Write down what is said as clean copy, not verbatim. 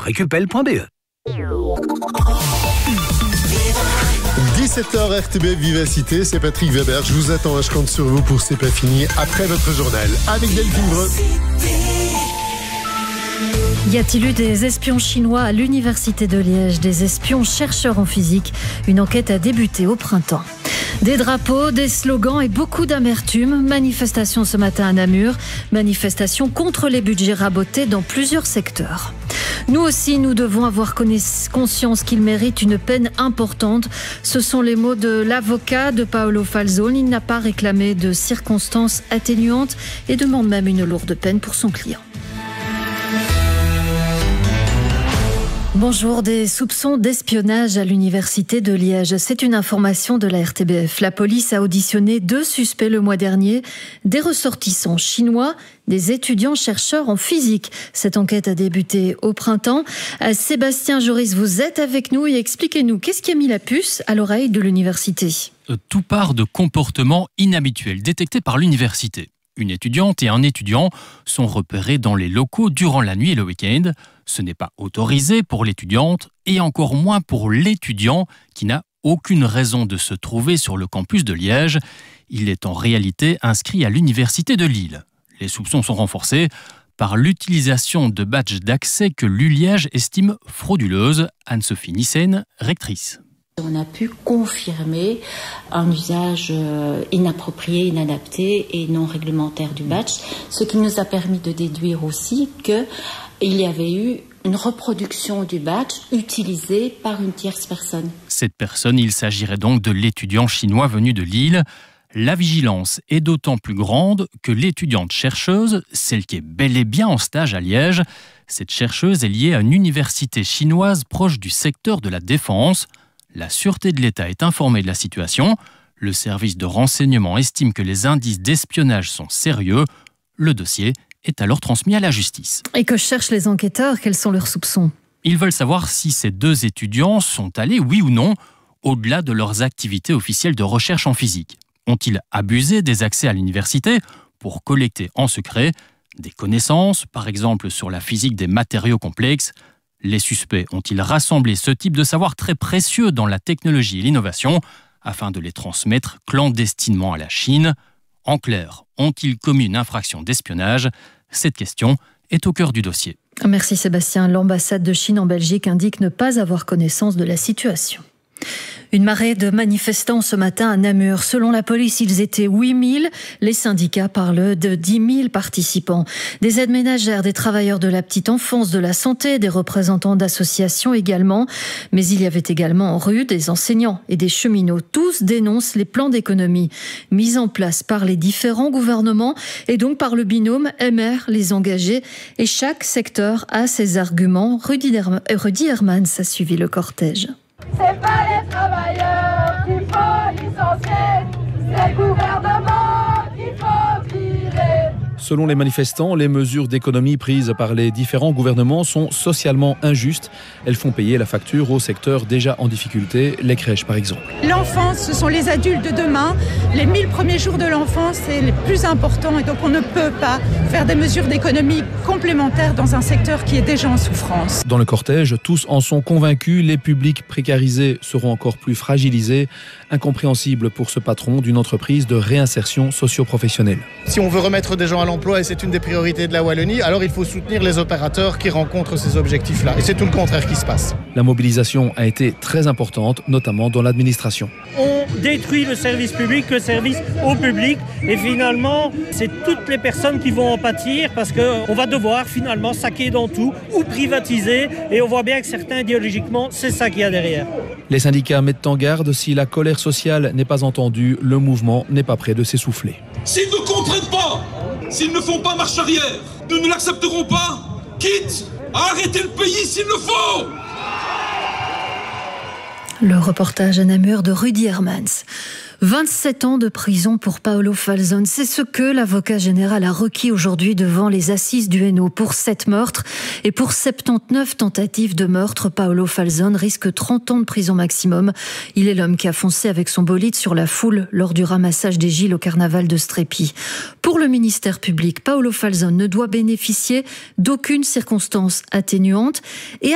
recupel.be. 17h RTB Vivacité, c'est Patrick Weber. Je vous attends, je compte sur vous pour C'est pas fini après votre journal avec Delphine Breu. Y a-t-il eu des espions chinois à l'université de Liège, des espions chercheurs en physique? Une enquête a débuté au printemps. Des drapeaux, des slogans et beaucoup d'amertume. Manifestation ce matin à Namur. Manifestation contre les budgets rabotés dans plusieurs secteurs. Nous aussi, nous devons avoir conscience qu'il mérite une peine importante. Ce sont les mots de l'avocat de Paolo Falzone. Il n'a pas réclamé de circonstances atténuantes et demande même une lourde peine pour son client. Bonjour, des soupçons d'espionnage à l'université de Liège. C'est une information de la RTBF. La police a auditionné 2 suspects le mois dernier, des ressortissants chinois, des étudiants chercheurs en physique. Cette enquête a débuté au printemps. Sébastien Joris, vous êtes avec nous et expliquez-nous, qu'est-ce qui a mis la puce à l'oreille de l'université? Tout part de comportements inhabituels détectés par l'université. Une étudiante et un étudiant sont repérés dans les locaux durant la nuit et le week-end. Ce n'est pas autorisé pour l'étudiante et encore moins pour l'étudiant qui n'a aucune raison de se trouver sur le campus de Liège. Il est en réalité inscrit à l'université de Lille. Les soupçons sont renforcés par l'utilisation de badges d'accès que l'ULiège estime frauduleuses. Anne-Sophie Nissen, rectrice. On a pu confirmer un usage inapproprié, inadapté et non réglementaire du badge, ce qui nous a permis de déduire aussi qu'il y avait eu une reproduction du badge utilisé par une tierce personne. Cette personne, il s'agirait donc de l'étudiant chinois venu de Lille. La vigilance est d'autant plus grande que l'étudiante chercheuse, celle qui est bel et bien en stage à Liège, cette chercheuse est liée à une université chinoise proche du secteur de la défense. La Sûreté de l'État est informée de la situation. Le service de renseignement estime que les indices d'espionnage sont sérieux. Le dossier est alors transmis à la justice. Et que cherchent les enquêteurs? Quels sont leurs soupçons? Ils veulent savoir si ces 2 étudiants sont allés, oui ou non, au-delà de leurs activités officielles de recherche en physique. Ont-ils abusé des accès à l'université pour collecter en secret des connaissances, par exemple sur la physique des matériaux complexes? Les suspects ont-ils rassemblé ce type de savoir très précieux dans la technologie et l'innovation afin de les transmettre clandestinement à la Chine? En clair, ont-ils commis une infraction d'espionnage? Cette question est au cœur du dossier. Merci Sébastien. L'ambassade de Chine en Belgique indique ne pas avoir connaissance de la situation. Une marée de manifestants ce matin à Namur. Selon la police, ils étaient 8000. Les syndicats parlent de 10 000 participants. Des aides ménagères, des travailleurs de la petite enfance, de la santé, des représentants d'associations également. Mais il y avait également en rue des enseignants et des cheminots. Tous dénoncent les plans d'économie mis en place par les différents gouvernements et donc par le binôme MR, les engagés. Et chaque secteur a ses arguments. Rudy Hermans a suivi le cortège. C'est pas les travailleurs qu'il faut licencier, c'est le gouvernement qu'il faut virer. Selon les manifestants, les mesures d'économie prises par les différents gouvernements sont socialement injustes. Elles font payer la facture aux secteurs déjà en difficulté, les crèches par exemple. L'enfance, ce sont les adultes de demain. Les 1000 premiers jours de l'enfance, c'est les plus importants et donc on ne peut pas faire des mesures d'économie complémentaires dans un secteur qui est déjà en souffrance. Dans le cortège, tous en sont convaincus, les publics précarisés seront encore plus fragilisés. Incompréhensible pour ce patron d'une entreprise de réinsertion socio-professionnelle. Si on veut remettre des gens à l'emploi et c'est une des priorités de la Wallonie, alors il faut soutenir les opérateurs qui rencontrent ces objectifs-là. Et c'est tout le contraire qui se passe. La mobilisation a été très importante, notamment dans l'administration. On détruit le service public, le service au public, et finalement, c'est toutes les personnes qui vont en pâtir parce qu'on va devoir finalement saquer dans tout ou privatiser, et on voit bien que certains, idéologiquement, c'est ça qu'il y a derrière. Les syndicats mettent en garde, si la colère sociale n'est pas entendue, le mouvement n'est pas prêt de s'essouffler. S'ils ne comprennent pas, s'ils ne font pas marche arrière, nous ne l'accepterons pas, quitte à arrêter le pays s'il le faut. Le reportage à Namur de Rudy Hermans. 27 ans de prison pour Paolo Falzone. C'est ce que l'avocat général a requis aujourd'hui devant les assises du Hainaut. Pour 7 meurtres et pour 79 tentatives de meurtre, Paolo Falzone risque 30 ans de prison maximum. Il est l'homme qui a foncé avec son bolide sur la foule lors du ramassage des Gilles au carnaval de Strépy. Pour le ministère public, Paolo Falzone ne doit bénéficier d'aucune circonstance atténuante et